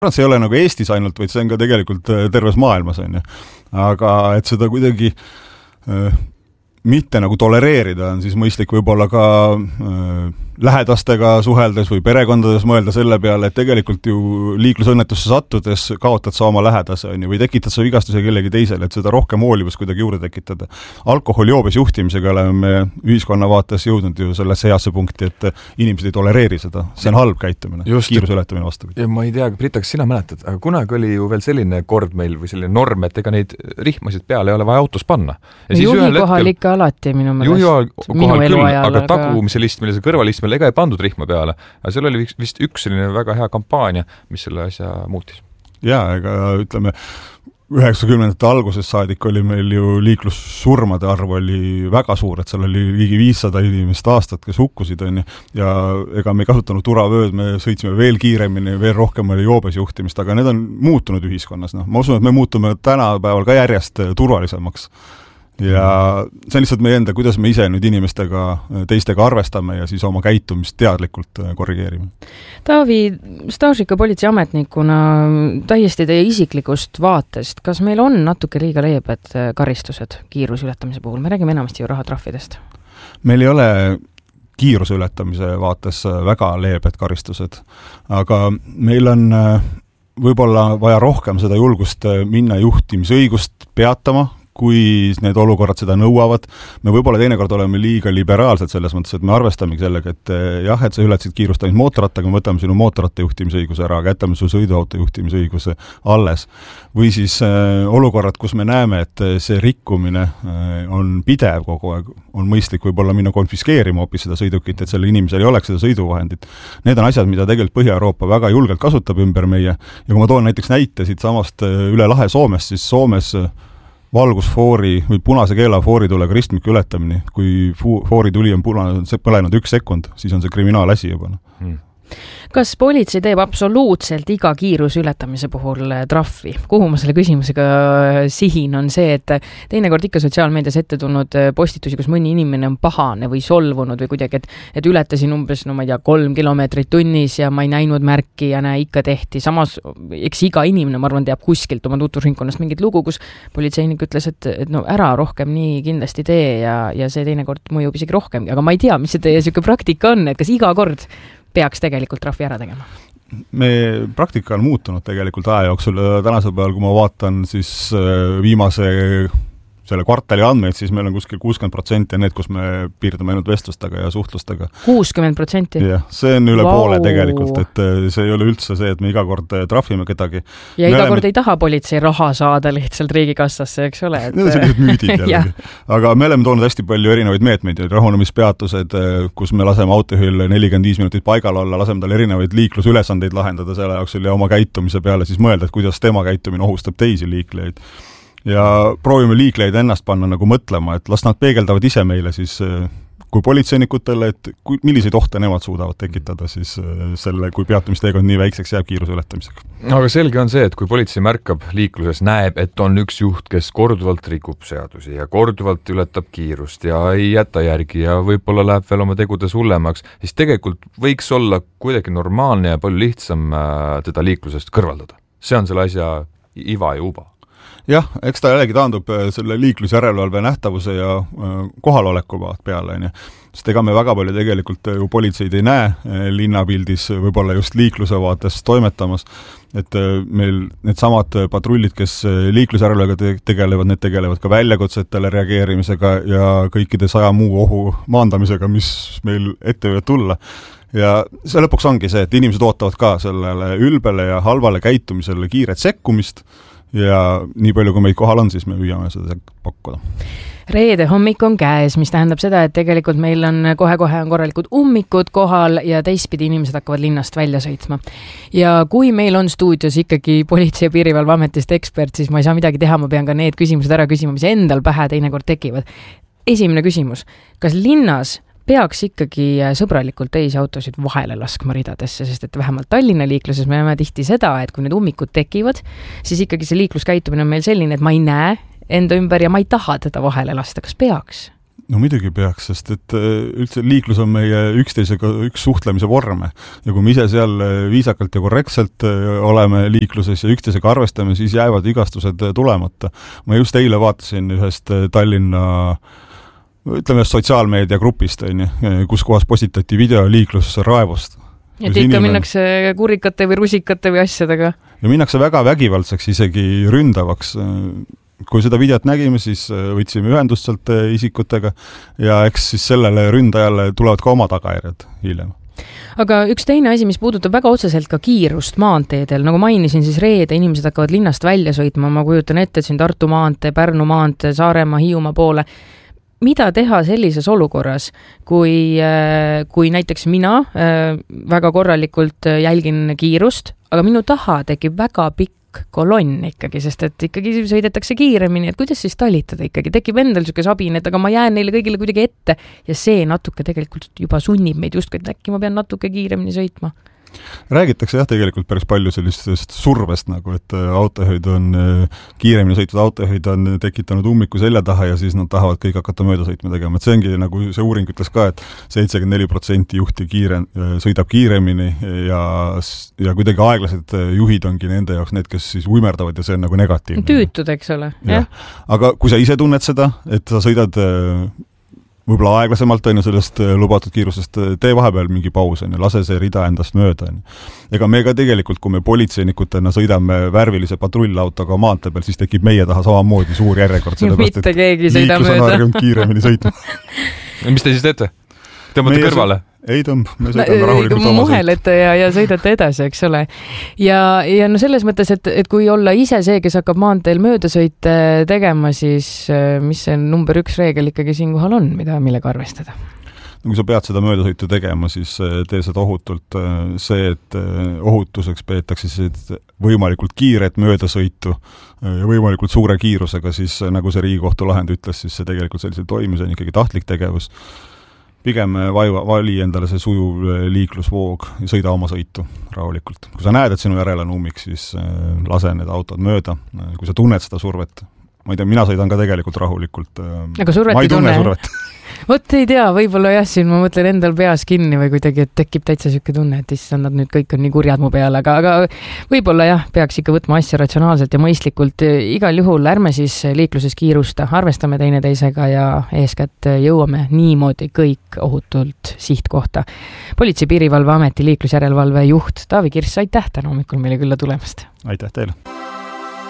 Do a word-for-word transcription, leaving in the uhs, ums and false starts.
see ei ole nagu Eestis ainult, vaid see on ka tegelikult terves maailmas, on ju. Aga et seda kuidagi äh, mitte nagu tolereerida on siis mõistlik võib-olla ka äh, lähedastega suheldes või perekondades mõelda selle peale, et tegelikult ju liiklusõnnetusse sattudes kaotad sa oma lähedase, on ju, või tekitad sa vigastuse kellegi teisele, et seda rohkem hoolivust kuidagi juurde tekitada. Alkoholijoobes juhtimisega oleme ühiskonna vaates jõudnud ju sellesse heasse punkti, et inimesed ei tolereeri seda. See on halb käitumine, kiiruse ületamine vastu. Ja ma ei tea, Brita, kas sina mäletad, aga kunagi oli ju veel selline kord meil või selline norm, et ega neid rihmasid peale ei ole vaja autos panna. Ja juhi kohal ikka alati minu meelest. Juhi kohal küll, aga tagumise listmil ja kõrvalistmil ega ei pandud rihma peale. Aga seal oli vist üks selline väga hea kampaania, mis selle asja muutis. Jaa, ega ütleme, üheksakümnendate alguses saadik oli meil ju liiklussurmade arv oli väga suur, et seal oli ligi viissada inimest aastat, kes hukkusid, on ju, ja ega me ei kasutanud turavööd, me sõitsime veel kiiremini, veel rohkem oli joobes juhtimist, aga need on muutunud ühiskonnas. No, ma usun, et me muutume tänapäeval ka järjest turvalisemaks. Ja see on lihtsalt meie enda, kuidas me ise nüüd inimestega, teistega arvestame ja siis oma käitumist teadlikult korrigeerime. Taavi, staažika politseiametnikuna täiesti teie isiklikust vaatest, kas meil on natuke liiga leebed karistused kiiruse ületamise puhul? Me räägime enamasti ju rahatrahvidest. Meil ei ole kiiruse ületamise vaates väga leebed karistused, aga meil on võib-olla vaja rohkem seda julgust minna juhtimisõigust peatama, kui need olukorrad seda nõuavad. Me võib-olla teinekord oleme liiga liberaalsed selles mõttes, et me arvestamegi sellega, et jah, et sa ületasid kiirust ainult mootorrattaga, me võtame sinu mootorratta juhtimisõiguse ära, aga jätame su sõiduauto juhtimisõiguse alles. Või siis äh, olukorrad, kus me näeme, et see rikkumine äh, on pidev kogu aeg, on mõistlik võib-olla minna konfiskeerima hoopis seda sõidukit, et selle inimesel ei oleks seda sõiduvahendit. Need on asjad, mida tegelikult Põhja-Euroopa väga julgelt kasutab ümber meie. Ja kui ma toon näiteks näite siit samast üle lahe Soomest, siis Soomes valgusfoori või punase keela fooritulega ristmiku ületamine. Kui foorituli on punane, põlenud üks sekund, siis on see kriminaalasi juba. Hmm. Kas politsei teeb absoluutselt iga kiiruse ületamise puhul trahvi? Kuhu ma selle küsimusega sihin on see, et teinekord ikka sotsiaalmeedias ette tulnud postitusi, kus mõni inimene on pahane või solvunud või kuidagi, et, et ületasin umbes, no ma ei tea, kolm kilomeetrit tunnis ja ma ei näinud märki ja näe, ikka tehti. Samas, eks iga inimene, ma arvan, teab kuskilt oma tutvusringkonnast mingit lugu, kus politseinik ütles, et, et no ära rohkem nii kindlasti tee ja, ja see teinekord mõjub isegi rohkem. Aga ma ei tea, mis see teie siuke praktika on, et kas iga kord peaks tegelikult trahvi ära tegema? Me praktika on muutunud tegelikult aja jooksul. Tänasel päeval, kui ma vaatan siis viimase selle kvartali andmeid, siis meil on kuskil kuuskümmend protsenti need, kus me piirdume ainult vestlustega ja suhtlustega. kuuskümmend protsenti? Jah, see on üle wow. poole tegelikult, et see ei ole üldse see, et me iga kord trahvime kedagi. Ja me iga oleme... kord ei taha politsei raha saada lihtsalt riigikassasse, eks ole? Et... Need on sellised müüdid jällegi. Aga me oleme toonud hästi palju erinevaid meetmeid, rahunemispeatused, kus me laseme autojuhil nelikümmend viis minutit paigal olla, laseme tal erinevaid liiklusülesandeid lahendada selle jaoks ja oma käitumise peale siis mõelda, et kuidas tema käitumine ohustab teisi liiklejaid. Ja proovime liiklejaid ennast panna nagu mõtlema, et las nad peegeldavad ise meile siis kui politseinikutele, et kui, milliseid ohte nemad suudavad tekitada siis selle, kui peatumisteekond nii väikseks jääb kiiruse ületamisega. Aga selge on see, et kui politsei märkab liikluses, näeb, et on üks juht, kes korduvalt rikub seadusi ja korduvalt ületab kiirust ja ei jäta järgi ja võib-olla läheb veel oma tegudes hullemaks, siis tegelikult võiks olla kuidagi normaalne ja palju lihtsam teda liiklusest kõrvaldada. See on selle asja iva ja uba. Jah, eks ta jällegi taandub selle liiklusjärelevalve nähtavuse ja kohaloleku peale. Sest ega me väga palju tegelikult ju politseid ei näe linnapildis, võib-olla just liikluse vaates toimetamas. Et meil need samad patrullid, kes liiklusjärelevalvega tegelevad, need tegelevad ka väljakutsetele reageerimisega ja kõikide saja muu ohu maandamisega, mis meil ette võivad tulla. Ja see lõpuks ongi see, et inimesed ootavad ka sellele ülbele ja halvale käitumisele kiiret sekkumist. Ja nii palju, kui meid kohal on, siis me püüame seda pakkuda. Reede hommik on käes, mis tähendab seda, et tegelikult meil on kohe-kohe on korralikud ummikud kohal ja teistpidi inimesed hakkavad linnast välja sõitma. Ja kui meil on stuudios ikkagi politsei- ja piirivalveametist ekspert, siis ma ei saa midagi teha, ma pean ka need küsimused ära küsima, mis endal pähe teinekord tekivad. Esimene küsimus, kas linnas peaks ikkagi sõbralikult teisi autosid vahele laskma ridadesse, sest et vähemalt Tallinna liikluses me näeme tihti seda, et kui need ummikud tekivad, siis ikkagi see liikluskäitumine on meil selline, et ma ei näe enda ümber ja ma ei taha teda vahele lasta. Kas peaks? no muidugi peaks, sest et üldse liiklus on meie üksteisega üks suhtlemise vorme ja kui me ise seal viisakalt ja korrektselt oleme liikluses ja üksteisega arvestame, siis jäävad vigastused tulemata. Ma just eile vaatasin ühest Tallinna ütleme sotsiaalmeedia grupist, kus kohas postitati video liiklusraevust. Et ikka inimene... minnakse kurikate või rusikate või asjadega. Ja minnakse väga vägivaldseks, isegi ründavaks. Kui seda videot nägime, siis võtsime ühendust sealt isikutega ja eks siis sellele ründajale tulevad ka oma tagajärjed hiljem. Aga üks teine asi, mis puudutab väga otseselt ka kiirust maanteedel, nagu mainisin, siis reede inimesed hakkavad linnast välja sõitma, ma kujutan ette, et siin Tartu maantee, Pärnu maantee, Saaremaa, Hiiumaa poole. Mida teha sellises olukorras, kui, kui näiteks mina väga korralikult jälgin kiirust, aga minu taha tekib väga pikk kolonn ikkagi, sest et ikkagi sõidetakse kiiremini, et kuidas siis talitada ikkagi, tekib endal niisugune sabin, et aga ma jään neile kõigile kuidagi ette ja see natuke tegelikult juba sunnib meid justkui, et äkki ma pean natuke kiiremini sõitma. Räägitakse jah tegelikult päris palju sellistest survest, nagu et autojuhid on, kiiremini sõitvad autojuhid on tekitanud ummiku selja taha ja siis nad tahavad kõik hakata mööda sõitma tegema. Et see ongi, nagu see uuring ütles ka, et seitsekümmend neli protsenti juhti kiire, sõidab kiiremini ja, ja kuidagi aeglased juhid ongi nende jaoks need, kes siis uimerdavad ja see on nagu negatiivne. Tüütud, eks ole. Ja. Aga kui sa ise tunned seda, et sa sõidad võib-olla aeglasemalt on ju sellest lubatud kiirusest, tee vahepeal mingi paus on ja lase see rida endast mööda. On. Ega me ka tegelikult, kui me politseinikutena sõidame värvilise patrullautoga maantee peal, siis tekib meie taha samamoodi suur järjekord. Mitte keegi sõida mööda. Liiklus on harjunud kiiremini sõitma. Mis te siis teete? Tõmbate kõrvale? Ei tõmb, me sõidame rahulikult oma muhelete ja, ja sõidate edasi, eks ole. Ja, ja no selles mõttes, et, et kui olla ise see, kes hakkab maanteel möödasõite tegema, siis mis see number üks reegel ikkagi siinkohal on, mida, millega arvestada? No, kui sa pead seda möödasõitu tegema, siis tee seda ohutult. See, et ohutuseks peetakse siis võimalikult kiiret möödasõitu ja võimalikult suure kiirusega, siis nagu see Riigikohtu lahend ütles, siis see tegelikult sellisel toimis on ikkagi tahtlik tegevus. Pigem vaiva, vali endale see sujuv liiklusvoog ja sõida oma sõitu rahulikult. Kui sa näed, et sinu järel on ummik, siis lase need autod mööda. Kui sa tunned seda survet, ma ei tea, mina sõidan ka tegelikult rahulikult. Aga survet ma ei tunne, tunne survet. Vot ei tea, võib-olla jah, siin ma mõtlen endal peas kinni või kuidagi, et tekib täitsa siuke tunne, et issand, nad nüüd kõik on nii kurjad mu peale, aga, aga võib-olla jah, peaks ikka võtma asja ratsionaalselt ja mõistlikult. Igal juhul ärme siis liikluses kiirusta, arvestame teineteisega ja eeskätt jõuame niimoodi kõik ohutult sihtkohta. Politsei- Piirivalveameti liiklusjärelevalve juht Taavi Kirss, aitäh täna hommikul meile külla tulemast. Aitäh teile.